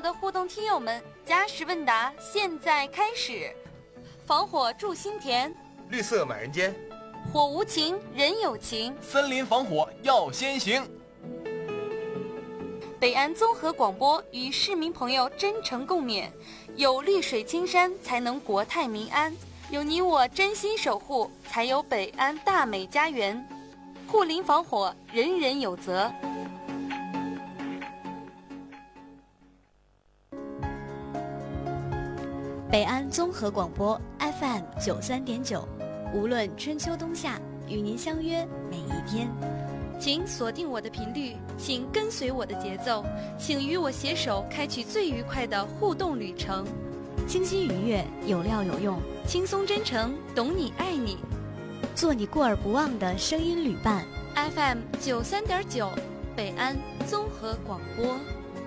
的互动听友们，加时问答现在开始。防火助心田， 绿色满人间， 火无情人有情， 森林防火要先行。 北安综合广播与市民朋友真诚共勉，有绿水青山才能国泰民安，有你我真心守护才有北安大美家园，护林防火人人有责。 北安综合广播 FM 93.9，无论春秋冬夏，与您相约每一天。 请锁定我的频率，请跟随我的节奏，请与我携手开启最愉快的互动旅程。 清新愉悦，有料有用， 轻松真诚，懂你爱你， 做你过而不忘的声音旅伴。 FM 93.9，北安综合广播。